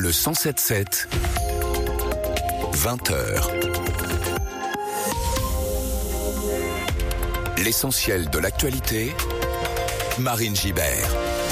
Le 107.7, 20h. L'essentiel de l'actualité, Marine Gibert.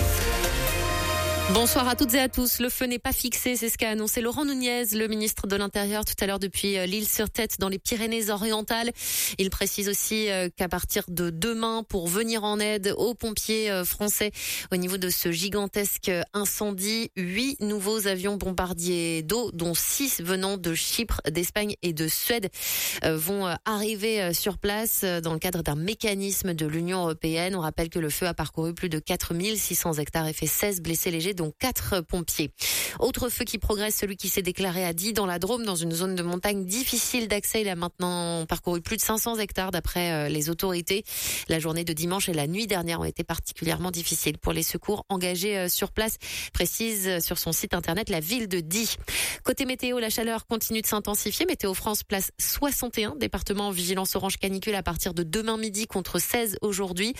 Bonsoir à toutes et à tous. Le feu n'est pas fixé, c'est ce qu'a annoncé Laurent Nunez, le ministre de l'Intérieur, tout à l'heure depuis l'Île-sur-Tête dans les Pyrénées-Orientales. Il précise aussi qu'à partir de demain, pour venir en aide aux pompiers français au niveau de ce gigantesque incendie, 8 nouveaux avions bombardiers d'eau, dont 6 venant de Chypre, d'Espagne et de Suède, vont arriver sur place dans le cadre d'un mécanisme de l'Union européenne. On rappelle que le feu a parcouru plus de 4600 hectares et fait 16 blessés légers, dont 4 pompiers. Autre feu qui progresse, celui qui s'est déclaré à Die dans la Drôme, dans une zone de montagne difficile d'accès. Il a maintenant parcouru plus de 500 hectares d'après les autorités. La journée de dimanche et la nuit dernière ont été particulièrement difficiles pour les secours engagés sur place, précise sur son site internet la ville de Die. Côté météo, la chaleur continue de s'intensifier. Météo France place 61 départements en vigilance orange canicule à partir de demain midi contre 16 aujourd'hui.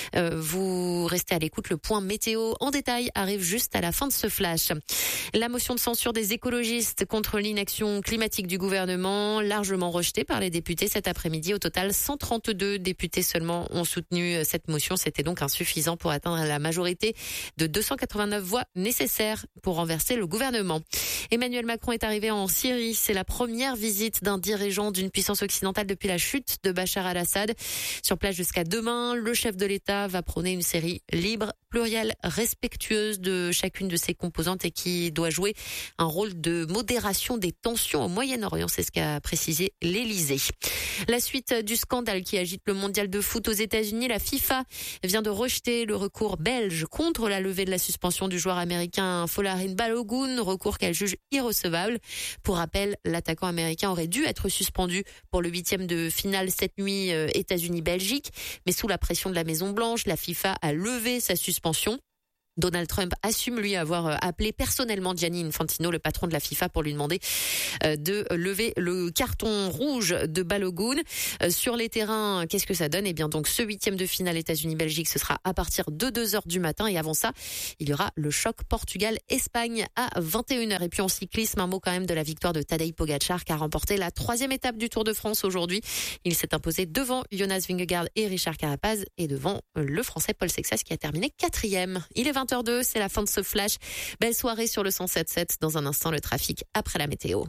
Vous restez à l'écoute. Le point météo en détail arrive juste à la fin de ce flash. La motion de censure des écologistes contre l'inaction climatique du gouvernement, largement rejetée par les députés cet après-midi. Au total, 132 députés seulement ont soutenu cette motion. C'était donc insuffisant pour atteindre la majorité de 289 voix nécessaires pour renverser le gouvernement. Emmanuel Macron est arrivé en Syrie. C'est la première visite d'un dirigeant d'une puissance occidentale depuis la chute de Bachar al-Assad. Sur place jusqu'à demain, le chef de l'État va prôner une Syrie libre, plurielle, respectueuse de chacune de ses composantes et qui doit jouer un rôle de modération des tensions au Moyen-Orient. C'est ce qu'a précisé l'Élysée. La suite du scandale qui agite le mondial de foot aux États-Unis, la FIFA vient de rejeter le recours belge contre la levée de la suspension du joueur américain Folarin Balogun, recours qu'elle juge irrecevable. Pour rappel, l'attaquant américain aurait dû être suspendu pour le 8e de finale cette nuit États-Unis-Belgique, mais sous la pression de la Maison-Blanche, la FIFA a levé sa suspension. Donald Trump assume, lui, avoir appelé personnellement Gianni Infantino, le patron de la FIFA, pour lui demander de lever le carton rouge de Balogun. Sur les terrains, qu'est-ce que ça donne? Eh bien, donc, ce 8e de finale États-Unis-Belgique, ce sera à partir de 2h du matin. Et avant ça, il y aura le choc Portugal-Espagne à 21h. Et puis, en cyclisme, un mot quand même de la victoire de Tadej Pogačar, qui a remporté la 3e étape du Tour de France aujourd'hui. Il s'est imposé devant Jonas Vingegaard et Richard Carapaz et devant le Français Paul Sexas qui a terminé 4e. Il est 20h02, c'est la fin de ce flash. Belle soirée sur le 107.7. Dans un instant, le trafic après la météo.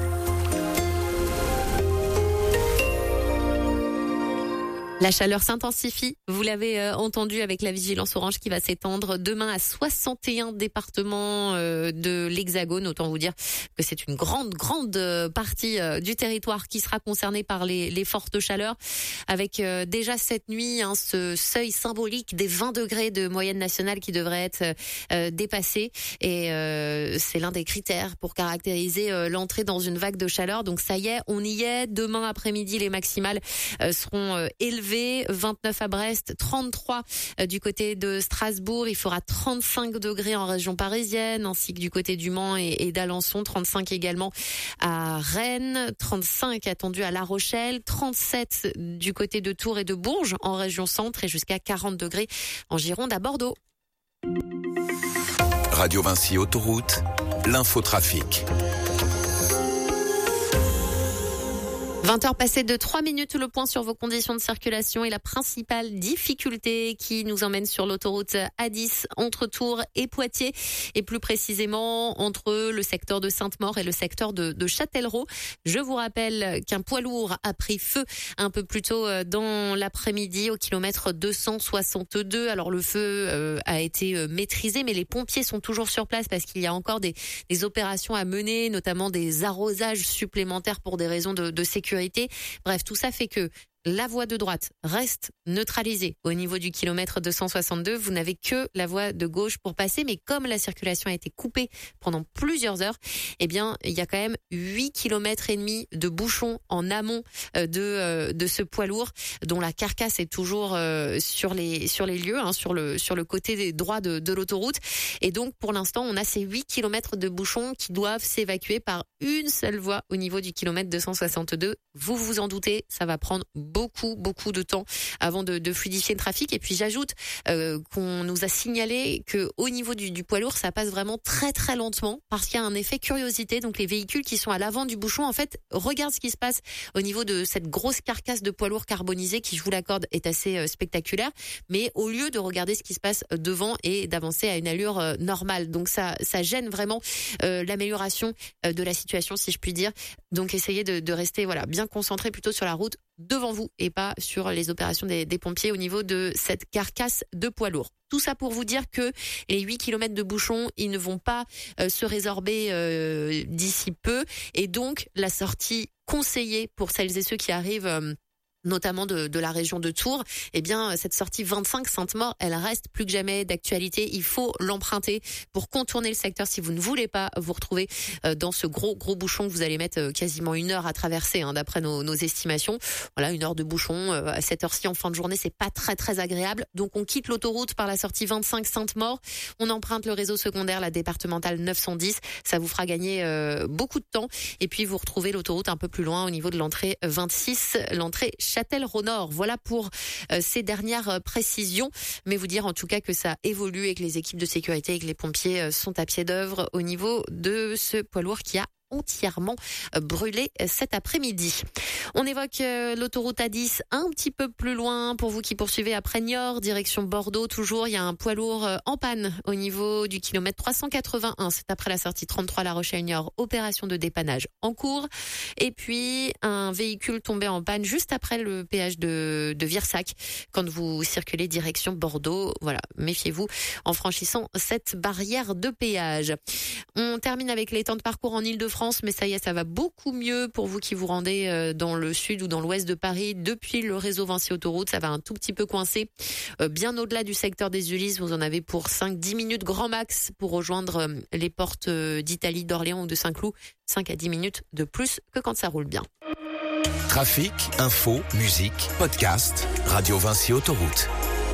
La chaleur s'intensifie, vous l'avez entendu, avec la vigilance orange qui va s'étendre demain à 61 départements de l'Hexagone. Autant vous dire que c'est une grande partie du territoire qui sera concernée par les fortes chaleurs, avec déjà cette nuit ce seuil symbolique des 20 degrés de moyenne nationale qui devrait être dépassé. Et c'est l'un des critères pour caractériser l'entrée dans une vague de chaleur. Donc ça y est, on y est. Demain après-midi, les maximales seront élevées. 29 à Brest, 33 du côté de Strasbourg. Il fera 35 degrés en région parisienne, ainsi que du côté du Mans et d'Alençon. 35 également à Rennes, 35 attendu à La Rochelle, 37 du côté de Tours et de Bourges en région centre et jusqu'à 40 degrés en Gironde à Bordeaux. Radio Vinci Autoroute, l'infotrafic. 20h passées de 3 minutes, le point sur vos conditions de circulation et la principale difficulté qui nous emmène sur l'autoroute A10 entre Tours et Poitiers, et plus précisément entre le secteur de Sainte-Maure et le secteur de Châtellerault. Je vous rappelle qu'un poids lourd a pris feu un peu plus tôt dans l'après-midi au kilomètre 262. Alors le feu a été maîtrisé, mais les pompiers sont toujours sur place parce qu'il y a encore des opérations à mener, notamment des arrosages supplémentaires pour des raisons de sécurité. Bref, tout ça fait que la voie de droite reste neutralisée au niveau du kilomètre 262. Vous n'avez que la voie de gauche pour passer, mais comme la circulation a été coupée pendant plusieurs heures, eh bien, il y a quand même 8 km et demi de bouchons en amont de ce poids lourd, dont la carcasse est toujours sur les lieux, sur le côté droit de l'autoroute. Et donc, pour l'instant, on a ces 8 km de bouchons qui doivent s'évacuer par une seule voie au niveau du kilomètre 262. Vous vous en doutez, ça va prendre beaucoup de temps avant de fluidifier le trafic. Et puis j'ajoute qu'on nous a signalé que au niveau du poids lourd, ça passe vraiment très lentement parce qu'il y a un effet curiosité. Donc les véhicules qui sont à l'avant du bouchon, en fait, regardent ce qui se passe au niveau de cette grosse carcasse de poids lourd carbonisé qui, je vous l'accorde, est assez spectaculaire. Mais au lieu de regarder ce qui se passe devant et d'avancer à une allure normale, donc ça gêne vraiment l'amélioration de la situation, si je puis dire. Donc essayez de rester bien concentré plutôt sur la route devant vous et pas sur les opérations des pompiers au niveau de cette carcasse de poids lourd. Tout ça pour vous dire que les 8 km de bouchons, ils ne vont pas se résorber d'ici peu. Et donc, la sortie conseillée pour celles et ceux qui arrivent notamment de la région de Tours, eh bien cette sortie 25 Sainte-Maure, elle reste plus que jamais d'actualité. Il faut l'emprunter pour contourner le secteur si vous ne voulez pas vous retrouver dans ce gros bouchon que vous allez mettre quasiment 1 heure à traverser, d'après nos estimations. Voilà, 1 heure de bouchon à cette heure-ci en fin de journée, c'est pas très agréable. Donc on quitte l'autoroute par la sortie 25 Sainte-Maure, on emprunte le réseau secondaire, la départementale 910, ça vous fera gagner beaucoup de temps. Et puis vous retrouvez l'autoroute un peu plus loin au niveau de l'entrée 26, l'entrée Châtel-Ronord. Voilà pour ces dernières précisions, mais vous dire en tout cas que ça évolue et que les équipes de sécurité et que les pompiers sont à pied d'œuvre au niveau de ce poids lourd qui a entièrement brûlé cet après-midi. On évoque l'autoroute A10 un petit peu plus loin pour vous qui poursuivez après Niort, direction Bordeaux. Toujours, il y a un poids lourd en panne au niveau du kilomètre 381. C'est après la sortie 33 La Rochelle-Niort, opération de dépannage en cours. Et puis, un véhicule tombé en panne juste après le péage de Virsac quand vous circulez direction Bordeaux. Voilà, méfiez-vous en franchissant cette barrière de péage. On termine avec les temps de parcours en Ile-de-France, mais ça y est, ça va beaucoup mieux pour vous qui vous rendez dans le sud ou dans l'ouest de Paris. Depuis le réseau Vinci Autoroute, ça va un tout petit peu coincer. Bien au-delà du secteur des Ulysses, vous en avez pour 5-10 minutes grand max pour rejoindre les portes d'Italie, d'Orléans ou de Saint-Cloud. 5 à 10 minutes de plus que quand ça roule bien. Trafic, info, musique, podcast, Radio Vinci Autoroute.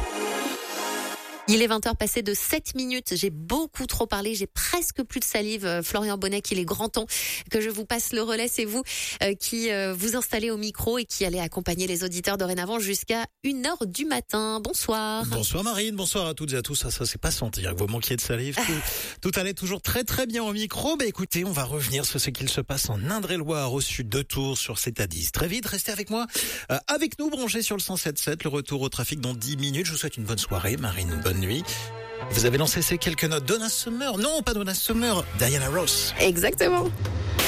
Il est 20h passé de 7 minutes. J'ai beaucoup trop parlé. J'ai presque plus de salive. Florian Bonnet, il est grand temps que je vous passe le relais. C'est vous qui vous installez au micro et qui allez accompagner les auditeurs dorénavant jusqu'à 1h du matin. Bonsoir. Bonsoir Marine, bonsoir à toutes et à tous. Ça c'est pas sentir que vous manquiez de salive. Tout allait toujours très bien au micro. Écoutez, on va revenir sur ce qu'il se passe en Indre-et-Loire, au sud de Tours, sur cette A10. Très vite, restez avec moi. Avec nous, branchés sur le 107.7. Le retour au trafic dans 10 minutes. Je vous souhaite une bonne soirée, Marine. Bonne nuit. Vous avez lancé ces quelques notes. Donna Summer. Non, pas Donna Summer. Diana Ross. Exactement.